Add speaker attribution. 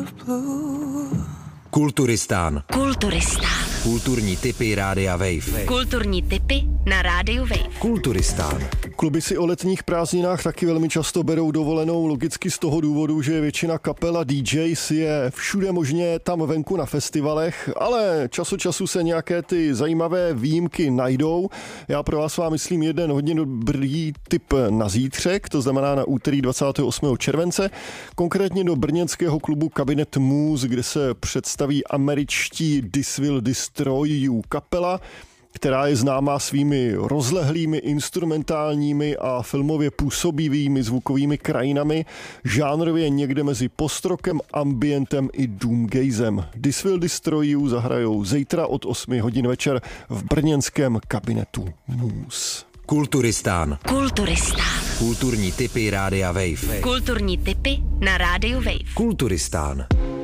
Speaker 1: Kulturistán.
Speaker 2: Kulturistán.
Speaker 1: Kulturní tipy Rádia Wave.
Speaker 2: Kulturní tipy na Rádiu Wave.
Speaker 1: Kulturistán.
Speaker 3: Kluby si o letních prázdninách taky velmi často berou dovolenou, logicky z toho důvodu, že většina kapel a DJs je všude možně tam venku na festivalech, ale čas od času se nějaké ty zajímavé výjimky najdou. Já pro vás myslím jeden hodně dobrý tip na zítřek, to znamená na úterý 28. července, konkrétně do brněnského klubu Kabinet Moose, kde se představí američtí This Will Destroy You kapela, která je známá svými rozlehlými instrumentálními a filmově působivými zvukovými krajinami, žánrově někde mezi postrokem, ambientem i doomgazem. This Will Destroy You zahrajou zítra od 8 hodin večer v brněnském Kabinetu Moose.
Speaker 1: Kulturistán.
Speaker 2: Kulturistán.
Speaker 1: Kulturní tipy Rádia Wave.
Speaker 2: Kulturní tipy na Rádiu Wave.
Speaker 1: Kulturistán.